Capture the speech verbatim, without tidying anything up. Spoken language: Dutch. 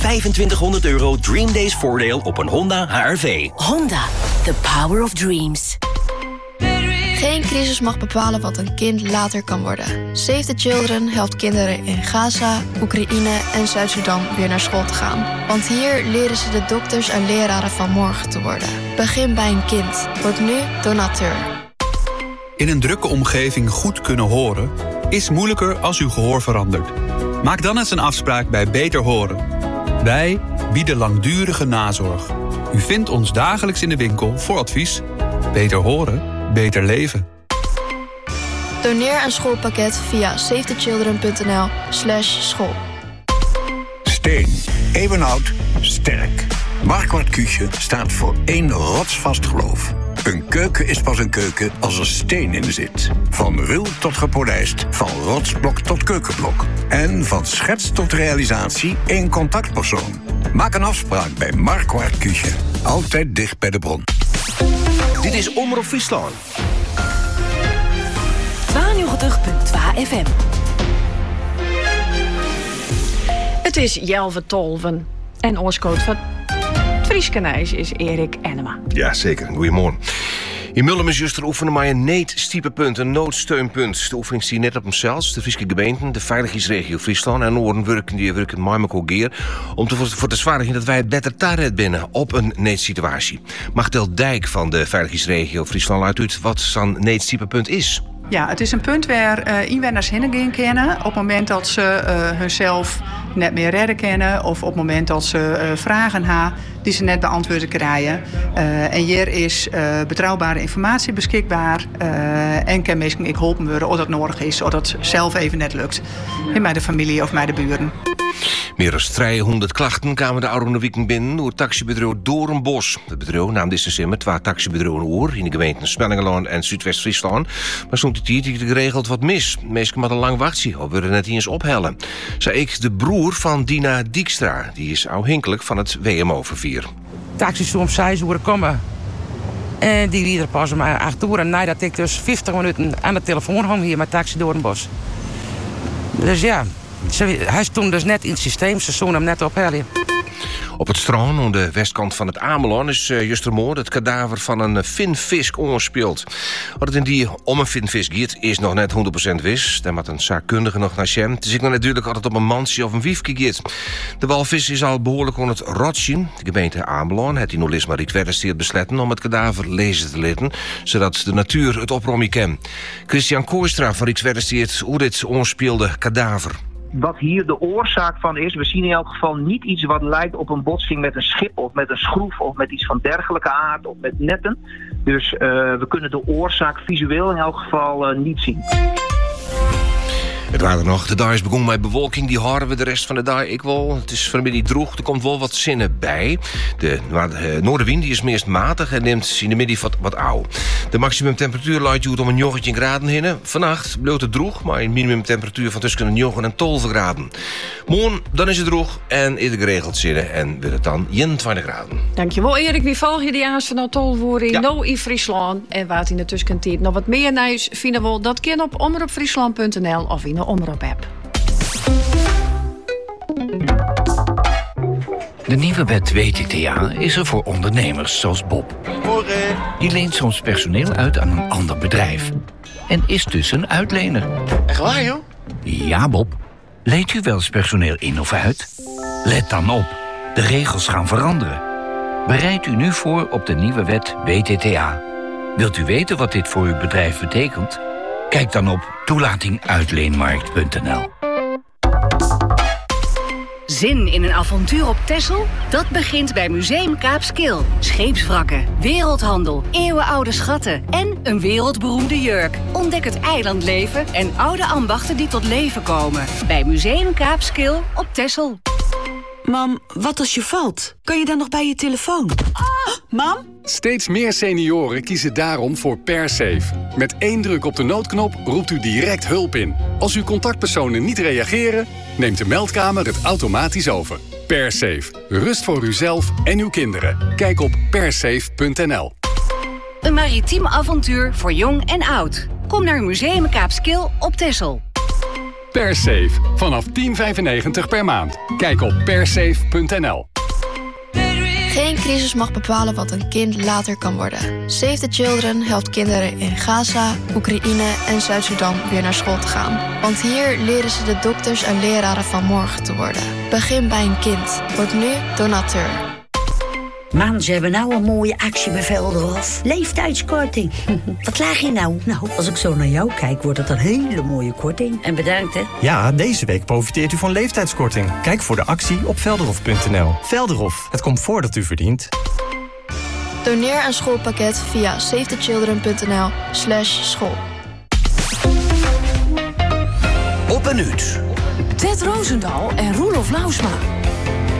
vijfentwintighonderd euro Dream Days voordeel op een Honda H R V. Honda, the power of dreams. Geen crisis mag bepalen wat een kind later kan worden. Save the Children helpt kinderen in Gaza, Oekraïne en Zuid-Sudan weer naar school te gaan. Want hier leren ze de dokters en leraren van morgen te worden. Begin bij een kind. Word nu donateur. In een drukke omgeving goed kunnen horen is moeilijker als uw gehoor verandert. Maak dan eens een afspraak bij Beter Horen. Wij bieden langdurige nazorg. U vindt ons dagelijks in de winkel voor advies. Beter horen, beter leven. Doneer een schoolpakket via savethechildren.nl slash school. Steen, eeuwenoud, sterk. Marquardt Küche staat voor één rotsvast geloof. Een keuken is pas een keuken als er steen in zit. Van ruw tot gepolijst, van rotsblok tot keukenblok. En van schets tot realisatie één contactpersoon. Maak een afspraak bij Marquardt Küche. Altijd dicht bij de bron. Dit is Omroep Friesland. tweeënnegentig komma twee F M. Het is Jelve Tolven. En oorscoot van het Frieskenijs is Erik Enema. Ja, zeker. Goedemorgen. In Mullum is juster oefenen maar een neet-stiepenpunt, een noodsteunpunt. De oefening zie net op onszelf, de Friese gemeenten, de veiligheidsregio Friesland en Noorden werken die werken maar geer om te, voor te zwaardigen dat wij het beter taart binnen op een needsituatie. Magdel Dijk van de veiligheidsregio Friesland luidt uit wat zo'n needstiepenpunt is. Ja, het is een punt waar uh, inwoners heen gaan kennen op het moment dat ze uh, hunzelf net meer redden kennen of op het moment dat ze uh, vragen hebben die ze net beantwoord krijgen. Uh, en hier is uh, betrouwbare informatie beschikbaar uh, en kan mensen ik geholpen worden als dat nodig is, of dat zelf even net lukt. In bij de familie of bij de buren. Meer dan driehonderd klachten kwamen de oude weekend binnen door het taxibedrijf Doornbos. Het bedrijf nam dit december twee taxibedrijven oor in de gemeenten Spellingeland en Zuidwest-Friesland. Maar stond die tijd geregeld wat mis. Meestal met een lang wachtje, of willen net eens ophellen. Zei ik de broer van Dina Dijkstra. Die is afhankelijk van het W M O-vervier. Taxis soms zes uur komen. En die lieten pas om acht uur. En nadat ik dus vijftig minuten aan de telefoon hang hier met Taxi Doornbos. Dus ja, hij stond dus net in het systeem. Ze zouden hem net ophellen. Op het strand aan de westkant van het Amelon is uh, justermoord het kadaver van een vinvisk ongespeeld. Wat het in die om een vinvisk gaat is nog net honderd procent wist. Daar moet een zaakkundige nog naar Sjem. Het is ik natuurlijk altijd op een mansje of een wiefje gaat. De walvis is al behoorlijk aan het rotschen. De gemeente Amelon heeft die nog maar iets verder besletten om het kadaver lezen te laten, zodat de natuur het oprommen kan. Christian Kooistra van Rijkswaterstaat hoe dit ongespeelde kadaver. Wat hier de oorzaak van is, we zien in elk geval niet iets wat lijkt op een botsing met een schip of met een schroef of met iets van dergelijke aard of met netten. Dus uh, we kunnen de oorzaak visueel in elk geval uh, niet zien. Het waren nog. De dag is begonnen met bewolking. Die houden we de rest van de dag ik wel. Het is vanmiddag droog. Er komt wel wat zinnen bij. De uh, noordenwind die is meest matig en neemt in de middag wat, wat auw. De maximumtemperatuur luidt uit om een negentien graden heen. Vannacht bleef het droog, maar een minimumtemperatuur van tussen negen en twaalf graden. Morgen dan is het droog en eerder geregeld zinnen en wordt het dan eenentwintig graden. Dankjewel Erik. Wie volg je die aans van tolvoering? Ja. Nou in Friesland. En wat in de tussentijd nog wat meer nieuws vinden we dat kan op omroepfriesland punt n l of in de Omroep-app. De nieuwe wet W T T A is er voor ondernemers zoals Bob. Morgen. Die leent soms personeel uit aan een ander bedrijf. En is dus een uitlener. Echt waar, joh? Ja, Bob. Leent u wel eens personeel in of uit? Let dan op. De regels gaan veranderen. Bereid u nu voor op de nieuwe wet W T T A. Wilt u weten wat dit voor uw bedrijf betekent? Kijk dan op toelating uitleenmarkt punt n l. Zin in een avontuur op Texel? Dat begint bij Museum Kaapskil. Scheepswrakken, wereldhandel, eeuwenoude schatten en een wereldberoemde jurk. Ontdek het eilandleven en oude ambachten die tot leven komen. Bij Museum Kaapskil op Texel. Mam, wat als je valt? Kan je dan nog bij je telefoon? Oh, mam? Steeds meer senioren kiezen daarom voor PerSafe. Met één druk op de noodknop roept u direct hulp in. Als uw contactpersonen niet reageren, neemt de meldkamer het automatisch over. PerSafe. Rust voor uzelf en uw kinderen. Kijk op persafe punt n l. Een maritiem avontuur voor jong en oud. Kom naar Museum Kaapskil op Texel. PerSafe. Vanaf tien vijfennegentig per maand. Kijk op persafe punt n l. Geen crisis mag bepalen wat een kind later kan worden. Save the Children helpt kinderen in Gaza, Oekraïne en Zuid-Sudan weer naar school te gaan. Want hier leren ze de dokters en leraren van morgen te worden. Begin bij een kind. Word nu donateur. Man, ze hebben nou een mooie actie bij Velderhof. Leeftijdskorting. Wat laag je nou? Nou, als ik zo naar jou kijk, wordt het een hele mooie korting. En bedankt, hè. Ja, deze week profiteert u van leeftijdskorting. Kijk voor de actie op velderhof punt n l. Velderhof, het comfort dat u verdient. Doneer een schoolpakket via savethechildren punt n l slash school. Op een minuut. Ted Roosendaal en Roelof Lausma.